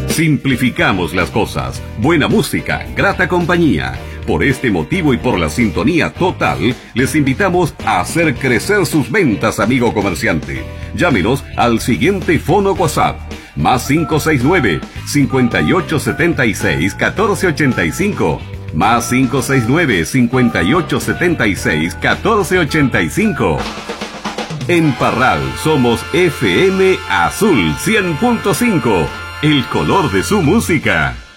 Simplificamos las cosas. Buena música, grata compañía. Por este motivo y por la sintonía total, les invitamos a hacer crecer sus ventas, amigo comerciante. Llámenos al siguiente fono WhatsApp. Más 569-5876-1485. Más 569-5876-1485. En Parral somos FM Azul 100.5, el color de su música.